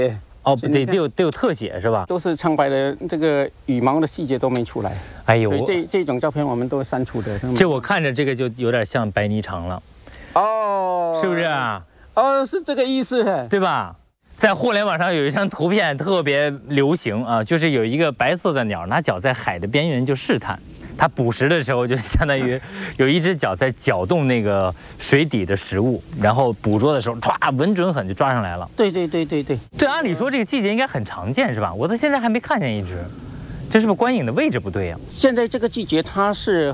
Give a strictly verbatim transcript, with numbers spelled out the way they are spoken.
哦，不得得有得有特写是吧？ 都是苍白的，这个羽毛的细节都没出来。 哎呦， 所以这这种照片我们都删除的。 这我看着这个就有点像白泥长了， 哦， 是不是啊？ 哦，是这个意思， 对吧？在互联网上有一张图片特别流行啊，就是有一个白色的鸟拿脚在海的边缘就试探。它捕食的时候，就相当于有一只脚在搅动那个水底的食物，然后捕捉的时候，歘，稳准狠就抓上来了。 对对对对对对，按理说这个季节应该很常见是吧？我到现在还没看见一只，这是不是观影的位置不对呀？ 现在这个季节它是